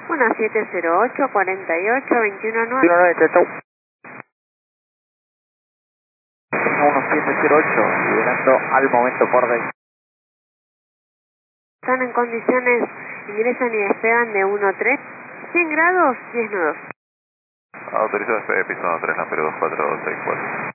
1708 48 21 9. 19, chau. 1708, liberando al momento por ahí. Están en condiciones, ingresan y despegan de 1-3, 100 grados, 10 nudos. Autorizado despegue, piso 1-3, Lampero 2464.